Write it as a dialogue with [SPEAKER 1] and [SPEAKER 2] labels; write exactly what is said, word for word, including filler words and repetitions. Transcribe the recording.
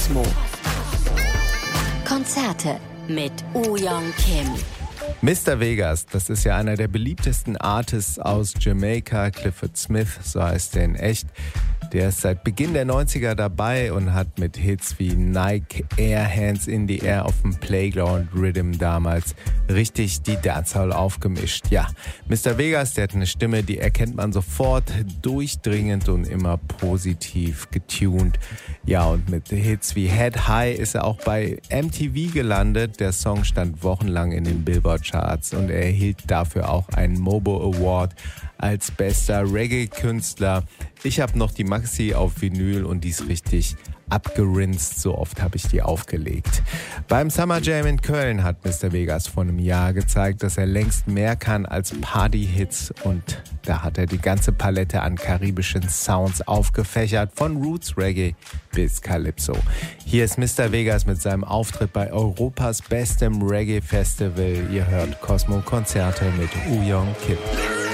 [SPEAKER 1] Cosmo. Konzerte mit Woo-Young Kim.
[SPEAKER 2] Mister Vegas, das ist ja einer der beliebtesten Artists aus Jamaika. Clifford Smith, so heißt er in echt. Der ist seit Beginn der neunziger dabei und hat mit Hits wie Nike Air, Hands in the Air auf dem Playground Rhythm damals richtig die Dancehall aufgemischt. Ja, Mister Vegas, der hat eine Stimme, die erkennt man sofort, durchdringend und immer positiv getuned. Ja, und mit Hits wie Head High ist er auch bei M T V gelandet. Der Song stand wochenlang in den Billboard-Charts und er erhielt dafür auch einen Mobo Award als bester Reggae-Künstler. Ich habe noch die Maxi auf Vinyl und die ist richtig abgerinst, so oft habe ich die aufgelegt. Beim Summer Jam in Köln hat Mister Vegas vor einem Jahr gezeigt, dass er längst mehr kann als Party-Hits, und da hat er die ganze Palette an karibischen Sounds aufgefächert, von Roots Reggae bis Calypso. Hier ist Mister Vegas mit seinem Auftritt bei Europas bestem Reggae-Festival. Ihr hört Cosmo Konzerte mit Woo-Young Kim.